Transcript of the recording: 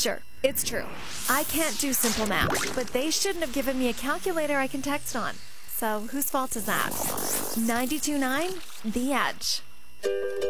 Sure, it's true. I can't do simple math, but they shouldn't have given me a calculator I can text on. So whose fault is that? 92.9 The Edge.